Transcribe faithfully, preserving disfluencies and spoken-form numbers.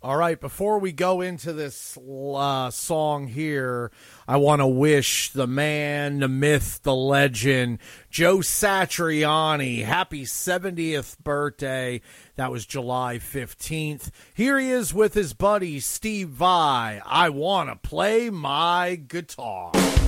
All right, before we go into this uh, song here, I want to wish the man, the myth, the legend, Joe Satriani, happy seventieth birthday. That was July fifteenth. Here he is with his buddy Steve Vai. I want to play my guitar.